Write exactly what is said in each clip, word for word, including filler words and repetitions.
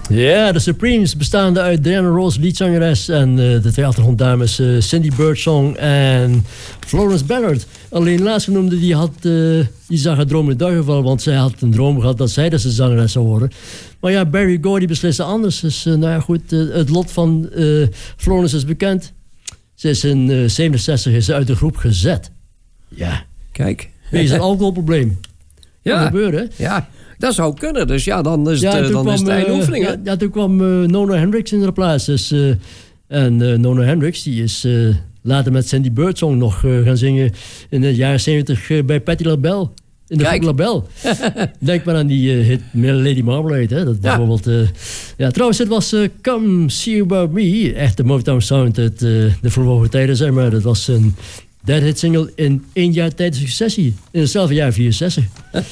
Ja, de Supremes, bestaande uit Diana Ross, leadzangeres, en uh, de twee achtergronddames uh, Cindy Birdsong en Florence Ballard. Alleen laatstgenoemde die had, uh, die zag haar droom in het daggeval, want zij had een droom gehad dat zij dus de zangeres zou worden. Maar ja, Barry Gordy besliste anders. Dus uh, nou ja, goed, uh, het lot van uh, Florence is bekend. Ze is in uh, zevenenzestig is ze uit de groep gezet. Ja. Kijk. Wees een alcoholprobleem. Ja. Kan gebeuren, hè? Ja. Dat zou kunnen, dus ja, dan is ja, het, dan kwam, is het einde oefening. Ja, ja, toen kwam uh, Nona Hendrix in de plaats. Dus, uh, en uh, Nona Hendrix die is uh, later met Cindy Birdsong nog uh, gaan zingen in de jaren zeventig uh, bij Patti LaBelle. In de groep LaBelle. Denk maar aan die uh, hit Lady Marmalade. Hè? Dat ja. Bijvoorbeeld, uh, ja, trouwens, het was uh, Come See About Me. Echt de Motown sound uit uh, de vervlogen tijden, zeg maar. Dat was een derde hit single in één jaar tijdens successie. In hetzelfde jaar vierenzestig.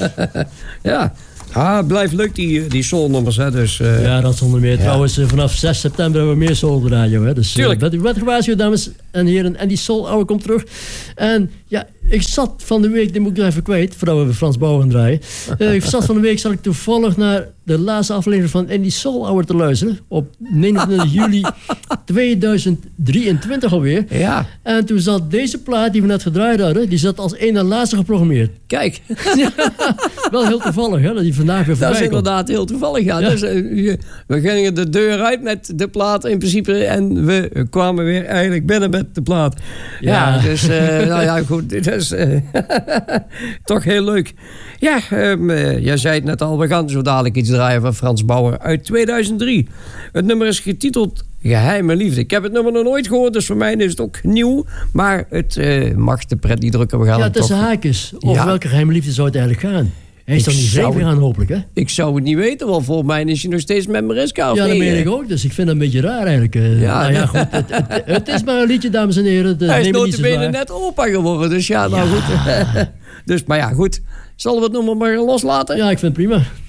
Ja. Ah, blijft leuk die, die soulnummers, hè. Dus, uh, ja, dat zonder meer. Ja. Trouwens, uh, vanaf zes september hebben we meer soul op de radio. Hè. Dus uh, werd, werd gewaarschuwd, dames en heren. En die soul hour komt terug. En ja, ik zat van de week, die moet ik nog even kwijt, voordat we Frans Bauer gaan draaien. Uh, ik zat van de week, zat ik toevallig naar de laatste aflevering van Indie Soul Hour te luisteren. Op negenentwintig juli tweeduizend drieëntwintig alweer. Ja. En toen zat deze plaat die we net gedraaid hadden, die zat als één na laatste geprogrammeerd. Kijk. Ja, wel heel toevallig, hè, dat die vandaag weer voorbij Dat is komt. inderdaad heel toevallig, ja. Ja. Dus, uh, we gingen de deur uit met de plaat in principe en we kwamen weer eigenlijk binnen met de plaat. Ja, ja dus, uh, nou ja, goed. Dit is uh, toch heel leuk. Ja, um, uh, jij zei het net al, we gaan zo dadelijk iets draaien van Frans Bauer uit tweeduizend drie. Het nummer is getiteld Geheime Liefde. Ik heb het nummer nog nooit gehoord, dus voor mij is het ook nieuw. Maar het uh, mag de pret niet drukken. We gaan ja, tussen toch... haakjes. Over ja. welke geheime liefde zou het eigenlijk gaan? Hij is Ik dan niet zou vreemd gaan, hopelijk, hè? Ik zou het niet weten, want volgens mij is hij nog steeds met Mariska. Ja, dat nee, meen ik ook. Dus ik vind dat een beetje raar eigenlijk. Uh, ja, nou ja, goed. Het, het, het is maar een liedje, dames en heren. Hij is notabene net opa geworden, dus ja, nou ja. goed. Dus, maar ja, goed. Zullen we het nummer maar loslaten? Ja, ik vind het prima.